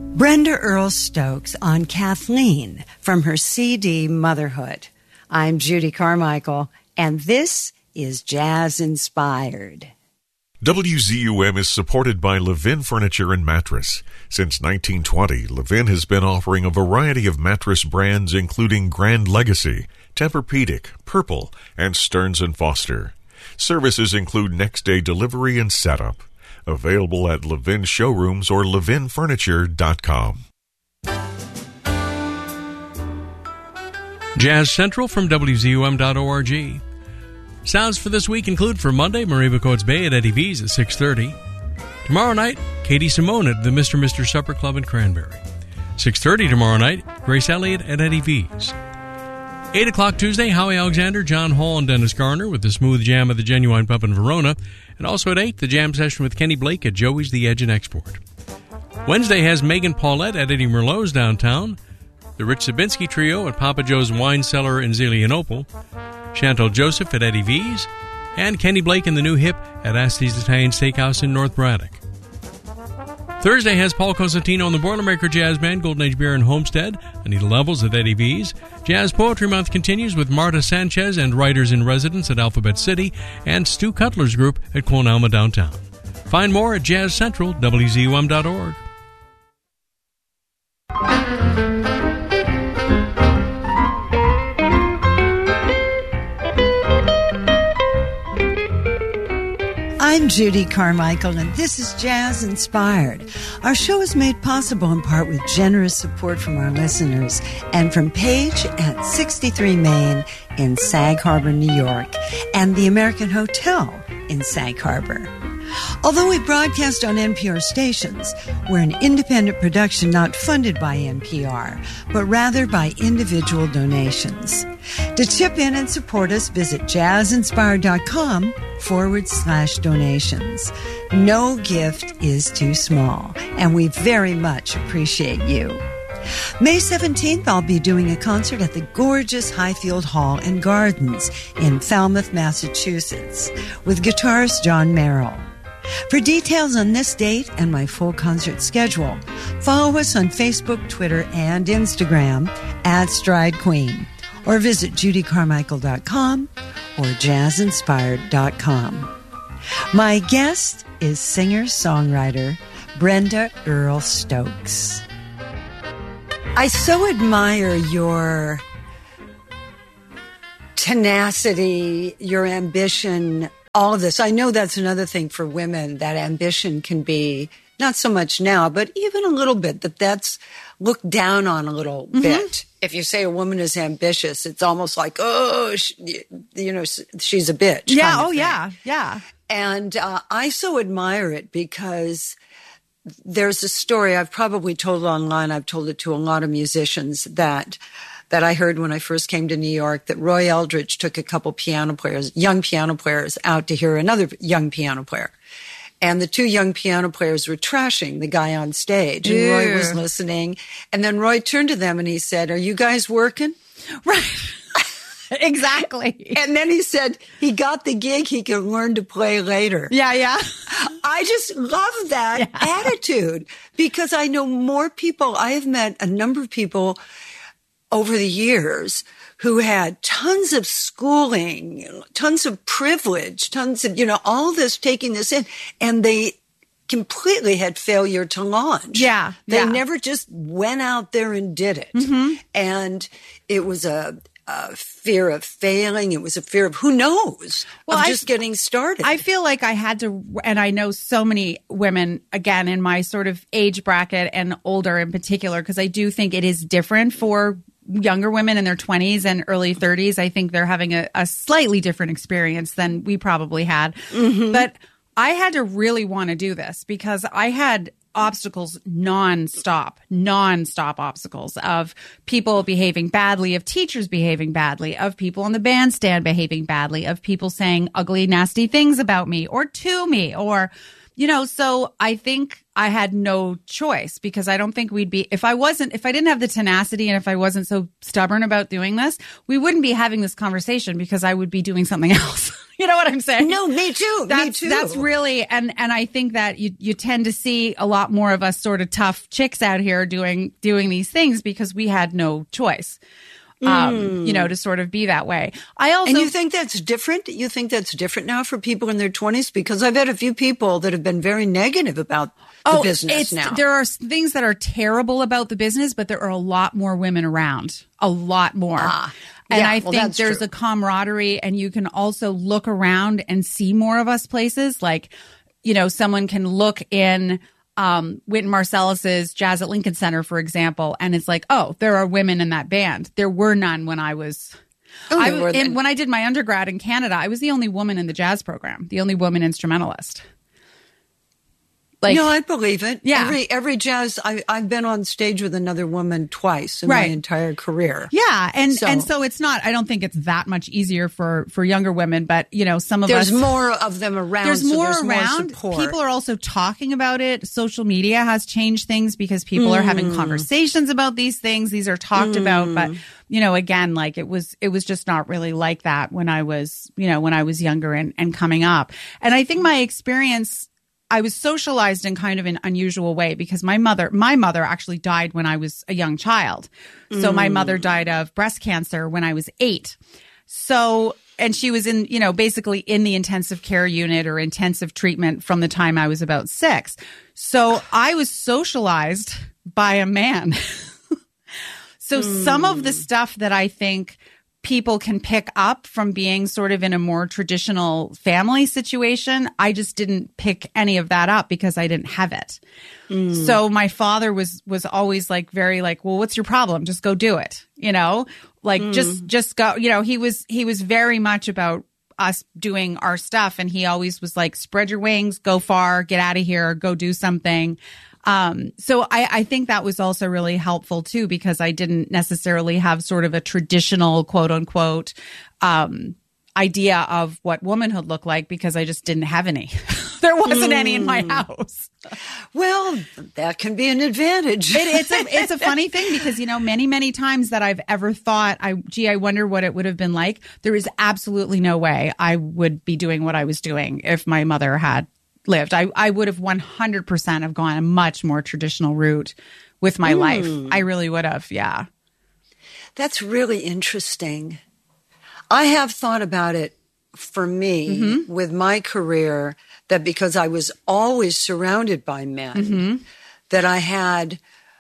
Brenda Earl Stokes on Kathleen from her CD Motherhood. I'm Judy Carmichael, and this is Jazz Inspired. WZUM is supported by Levin Furniture and Mattress. Since 1920, Levin has been offering a variety of mattress brands including Grand Legacy, Tempur-Pedic, Purple, and Stearns & Foster. Services include next-day delivery and setup. Available at Levin showrooms or levinfurniture.com. Jazz Central from WZUM.org. Sounds for this week include for Monday, Mariba Coates Bay at Eddie V's at 6:30. Tomorrow night, Katie Simone at the Mr. Supper Club in Cranberry. 6:30 tomorrow night, Grace Elliott at Eddie V's. 8 o'clock Tuesday, Howie Alexander, John Hall, and Dennis Garner with the Smooth Jam at the Genuine Pub in Verona. And also at 8, the jam session with Kenny Blake at Joey's The Edge and Export. Wednesday has Megan Paulette at Eddie Merlot's downtown. The Rich Sabinski Trio at Papa Joe's Wine Cellar in Zelienople. Chantal Joseph at Eddie V's. And Kenny Blake in the New Hip at Asti's Italian Steakhouse in North Braddock. Thursday has Paul Cosentino and the Boilermaker Jazz Band, Golden Age Beer in Homestead, Anita Levels at Eddie V's. Jazz Poetry Month continues with Marta Sanchez and Writers in Residence at Alphabet City, and Stu Cutler's group at Quon Alma Downtown. Find more at Jazz Central, WZUM.org. I'm Judy Carmichael, and this is Jazz Inspired. Our show is made possible in part with generous support from our listeners and from Paige at 63 Main in Sag Harbor, New York, and the American Hotel in Sag Harbor. Although we broadcast on NPR stations, we're an independent production not funded by NPR, but rather by individual donations. To chip in and support us, visit jazzinspired.com/donations. No gift is too small, and we very much appreciate you. May 17th, I'll be doing a concert at the gorgeous Highfield Hall and Gardens in Falmouth, Massachusetts, with guitarist John Merrill. For details on this date and my full concert schedule, follow us on Facebook, Twitter, and Instagram at Stride Queen, or visit judycarmichael.com or jazzinspired.com. My guest is singer-songwriter Brenda Earl Stokes. I so admire your tenacity, your ambition, all of this. I know that's another thing for women, that ambition can be, not so much now, but even a little bit, that's looked down on a little bit. If you say a woman is ambitious, it's almost like, oh, she's a bitch. Yeah, kind of thing. yeah. And I so admire it because there's a story I've probably told online. I've told it to a lot of musicians that I heard when I first came to New York, that Roy Eldridge took a couple young piano players out to hear another young piano player. And the two young piano players were trashing the guy on stage. And Roy was listening. And then Roy turned to them and he said, "Are you guys working?" Right. Exactly. And then he said he got the gig, he could learn to play later. Yeah. I just love that attitude, because I know more people. I have met a number of people over the years who had tons of schooling, tons of privilege, tons of, all this, taking this in, and they completely had failure to launch. Yeah. They never just went out there and did it. And it was a fear of failing. It was a fear of who knows, just getting started. I feel like I had to, and I know so many women, again, in my sort of age bracket and older in particular, because I do think it is different for younger women in their 20s and early 30s. I think they're having a slightly different experience than we probably had. But I had to really want to do this because I had obstacles nonstop obstacles of people behaving badly, of teachers behaving badly, of people on the bandstand behaving badly, of people saying ugly, nasty things about me or to me, or, so I think I had no choice, because I don't think we'd be, if I didn't have the tenacity and if I wasn't so stubborn about doing this, we wouldn't be having this conversation, because I would be doing something else. You know what I'm saying? No, me too. Me too. That's really, and I think that you tend to see a lot more of us sort of tough chicks out here doing these things, because we had no choice. To sort of be that way. And you think that's different? You think that's different now for people in their 20s? Because I've had a few people that have been very negative about the business now. There are things that are terrible about the business, but there are a lot more women around. A lot more. And I think there's a camaraderie, and you can also look around and see more of us places. Like, someone can look in Wynton Marsalis's Jazz at Lincoln Center, for example, and it's like, oh, there are women in that band. There were none when I was. When I did my undergrad in Canada, I was the only woman in the jazz program, the only woman instrumentalist. No, I believe it. Yeah. Every jazz, I've been on stage with another woman twice in my entire career. Yeah. And so it's not, I don't think it's that much easier for younger women, but some of there's more of them around. There's more around. More support. People are also talking about it. Social media has changed things, because people are having conversations about these things. These are talked about, but again, like it was just not really like that when I was younger and coming up. And I think my experience, I was socialized in kind of an unusual way, because my mother actually died when I was a young child. So my mother died of breast cancer when I was 8. So, and she was in, basically in the intensive care unit or intensive treatment from the time I was about 6. So I was socialized by a man. So some of the stuff that I think people can pick up from being sort of in a more traditional family situation, I just didn't pick any of that up, because I didn't have it. So my father was always like, very like, well, what's your problem? Just go do it. Just go, he was very much about us doing our stuff. And he always was like, spread your wings, go far, get out of here, go do something. So I think that was also really helpful too, because I didn't necessarily have sort of a traditional quote unquote, idea of what womanhood looked like, because I just didn't have any. There wasn't any in my house. Well, that can be an advantage. It's a funny thing, because, many, many times that I've ever thought, I wonder what it would have been like. There is absolutely no way I would be doing what I was doing if my mother had lived. I would have 100% have gone a much more traditional route with my life. I really would have. Yeah. That's really interesting. I have thought about it for me with my career, that because I was always surrounded by men that I had,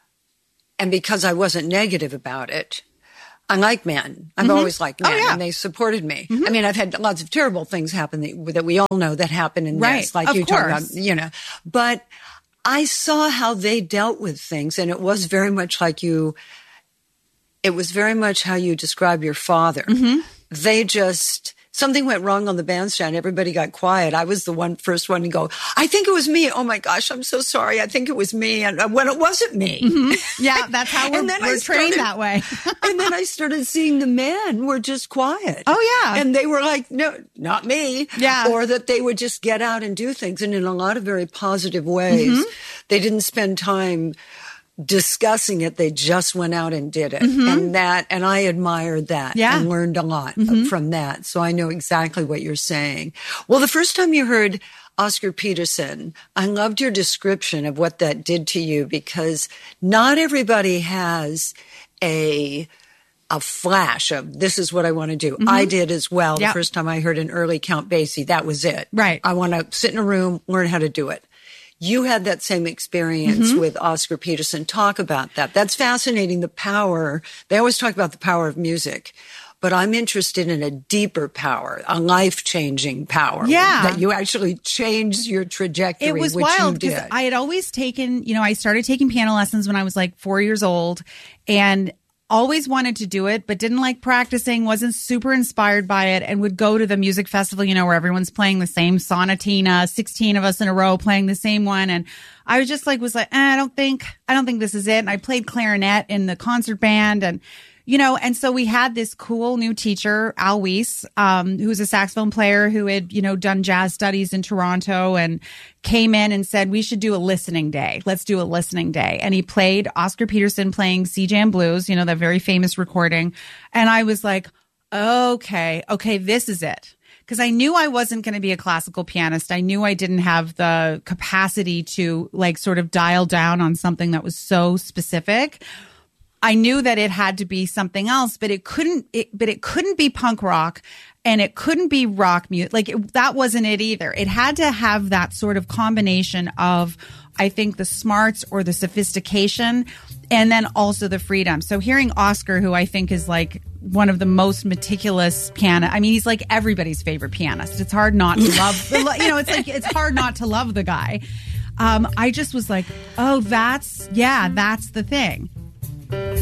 and because I wasn't negative about it, I like men. I've always liked men, and they supported me. I mean, I've had lots of terrible things happen that we all know that happen in this, like you talk about, But I saw how they dealt with things, and it was very much like you. It was very much how you describe your father. They just. Something went wrong on the bandstand. Everybody got quiet. I was the first one to go, I think it was me. Oh my gosh, I'm so sorry. I think it was me. And when it wasn't me. Yeah, that's how we're trained that way. And then I started seeing the men were just quiet. Oh yeah. And they were like, no, not me. Yeah. Or that they would just get out and do things. And in a lot of very positive ways, they didn't spend time discussing it. They just went out and did it. And I admired that and learned a lot from that. So I know exactly what you're saying. Well, the first time you heard Oscar Peterson, I loved your description of what that did to you, because not everybody has a flash of, this is what I want to do. I did as well. The first time I heard an early Count Basie, that was it. Right. I want to sit in a room, learn how to do it. You had that same experience with Oscar Peterson. Talk about that. That's fascinating, the power. They always talk about the power of music, but I'm interested in a deeper power, a life-changing power. Yeah. That you actually changed your trajectory, it was which wild, you did. I had always taken, I started taking piano lessons when I was like 4 years old, and always wanted to do it, but didn't like practicing, wasn't super inspired by it, and would go to the music festival, where everyone's playing the same sonatina, 16 of us in a row playing the same one. And I was just like, I don't think this is it. And I played clarinet in the concert band, and, And so we had this cool new teacher, Al Weiss, who's a saxophone player who had, done jazz studies in Toronto and came in and said, we should do a listening day. Let's do a listening day. And he played Oscar Peterson playing Sea Jam Blues, that very famous recording. And I was like, okay, this is it. Because I knew I wasn't going to be a classical pianist. I knew I didn't have the capacity to sort of dial down on something that was so specific. I knew that it had to be something else, but it couldn't be punk rock and it couldn't be rock music. That wasn't it either. It had to have that sort of combination of, I think, the smarts or the sophistication and then also the freedom. So hearing Oscar, who I think is one of the most meticulous pianists. I mean, he's everybody's favorite pianist. It's hard not to love, it's hard not to love the guy. I just was oh, that's the thing.